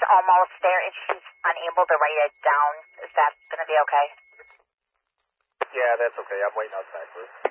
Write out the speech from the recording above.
almost there and she's unable to write it down. Is that going to be okay? Yeah, that's okay. I'm waiting outside for her.